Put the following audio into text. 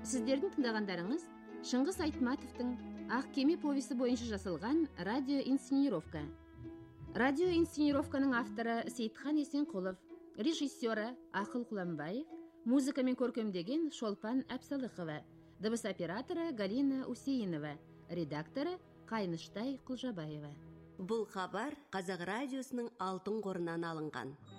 Сіздердің тыңдағандарыңыз Шыңғыс Айтматовтың Ақ кеме повесі бойынша жасалған радиоинсценировка. Радиоинсценировканың авторы Сейтхан Есенқұлов, режиссері Ақыл Құламбаев, музыка мен көркемдеген Шолпан Әпсалықова, дыбыс операторы Галина Усейінова, редакторы Қайныштай Құлжабаева. Бұл хабар Қазақ радиосының алтын қорынан алынған.